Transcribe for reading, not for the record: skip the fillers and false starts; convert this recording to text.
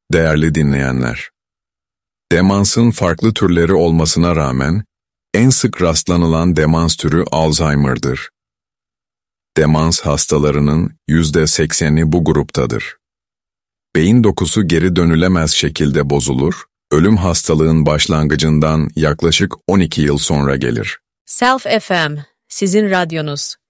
Değerli dinleyenler, demansın farklı türleri olmasına rağmen en sık rastlanılan demans türü Alzheimer'dır. Demans hastalarının %80'i bu gruptadır. Beyin dokusu geri dönülemez şekilde bozulur, ölüm hastalığın başlangıcından yaklaşık 12 yıl sonra gelir. Self FM, sizin radyonuz.